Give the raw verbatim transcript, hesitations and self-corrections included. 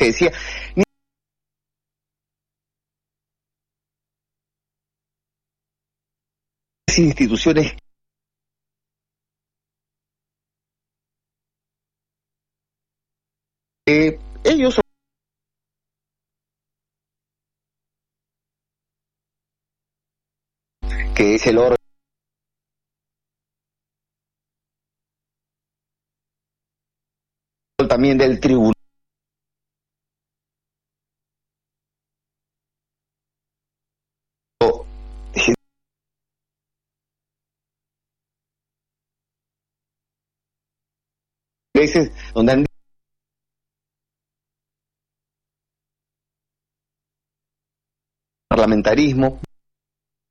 que decía, instituciones que ellos que es el órgano también del tribunal veces donde han parlamentarismo